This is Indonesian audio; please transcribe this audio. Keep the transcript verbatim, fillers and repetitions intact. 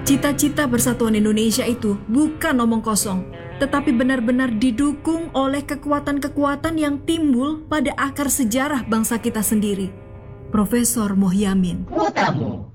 Cita-cita persatuan Indonesia itu bukan omong kosong, tetapi benar-benar didukung oleh kekuatan-kekuatan yang timbul pada akar sejarah bangsa kita sendiri. Profesor Mohyamin. Kuotamu.